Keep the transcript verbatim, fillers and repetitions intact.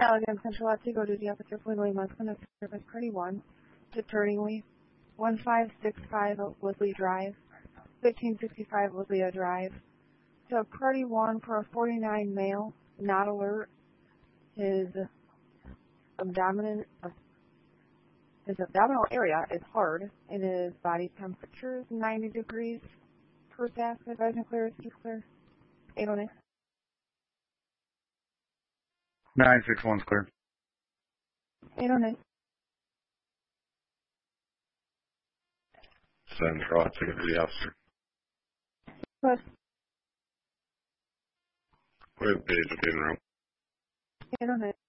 Allegan Central Otsego Duty Officer Flynn Williams, Clinic Service Party one, to turning leaf, one five six five Woodley Drive, fifteen sixty-five Woodley Drive. To Party one for a forty-nine male, not alert. His abdominal, his abdominal area is hard, and his body temperature is ninety degrees. Per staff, advising clear, is clear. eight oh nine. nine six one's clear. eight oh nine. Central Otsego Duty Officer. Good. Where's the page of in room? eight oh nine.